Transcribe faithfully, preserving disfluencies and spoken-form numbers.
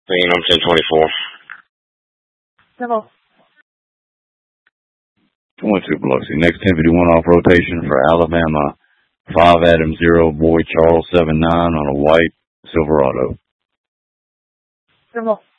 Phenom ten twenty-four. Civil. twenty-two Biloxi. Next ten fifty-one off rotation for Alabama. five Adam zero Boy Charles seven nine on a white Silverado. Civil.